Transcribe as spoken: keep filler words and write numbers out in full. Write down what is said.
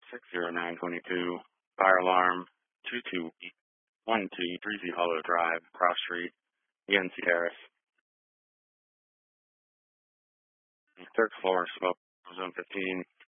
six zero nine two two, fire alarm two two one two three Z Hollow Drive, Cross Street, E N C Terrace. Third floor, smoke, zone fifteen.